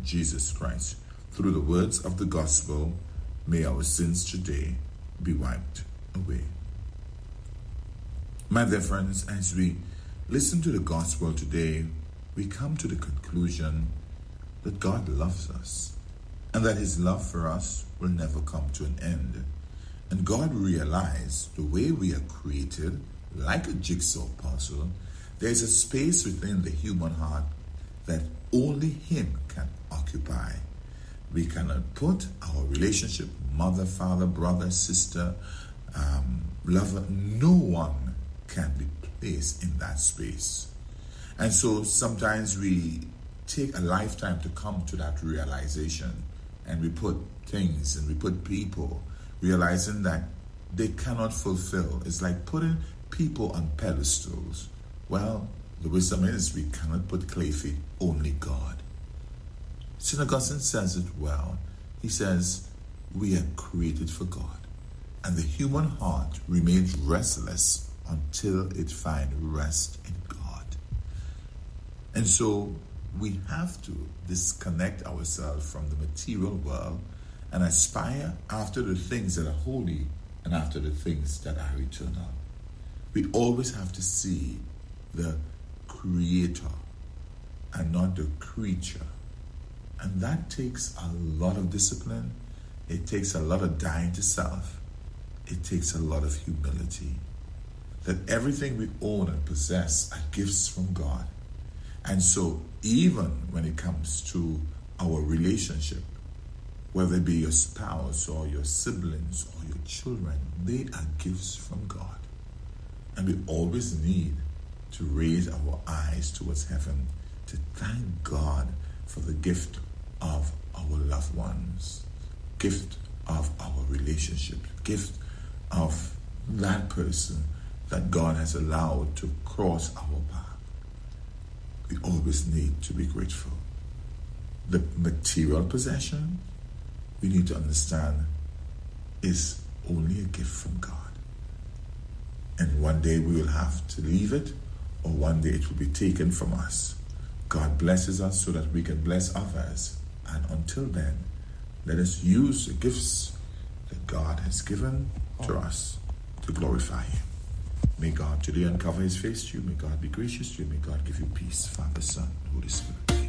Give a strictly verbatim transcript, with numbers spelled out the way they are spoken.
Jesus Christ. Through the words of the gospel, may our sins today be wiped away. My dear friends, as we listen to the gospel today, we come to the conclusion that God loves us and that his love for us will never come to an end. And God realized the way we are created, like a jigsaw puzzle, there is a space within the human heart that only him can occupy. We cannot put our relationship, mother, father, brother, sister, um, lover, no one can be placed in that space. And so sometimes we take a lifetime to come to that realization, and we put things and we put people, realizing that they cannot fulfill. It's like putting people on pedestals. Well, the wisdom is we cannot put clay feet, only God. Saint Augustine says it well. He says, we are created for God, and the human heart remains restless until it finds rest in God. And so we have to disconnect ourselves from the material world and aspire after the things that are holy and after the things that are eternal. We always have to see the Creator and not the creature. And that takes a lot of discipline. It takes a lot of dying to self. It takes a lot of humility. That everything we own and possess are gifts from God. And so even when it comes to our relationship, whether it be your spouse or your siblings or your children, they are gifts from God. And we always need to raise our eyes towards heaven to thank God for the gift of our loved ones, gift of our relationship, gift of that person that God has allowed to cross our path. We always need to be grateful. The material possession, we need to understand, is only a gift from God. And one day we will have to leave it, or one day it will be taken from us. God blesses us so that we can bless others. And until then, let us use the gifts that God has given to us to glorify him. May God today uncover his face to you. May God be gracious to you. May God give you peace, Father, Son, Holy Spirit.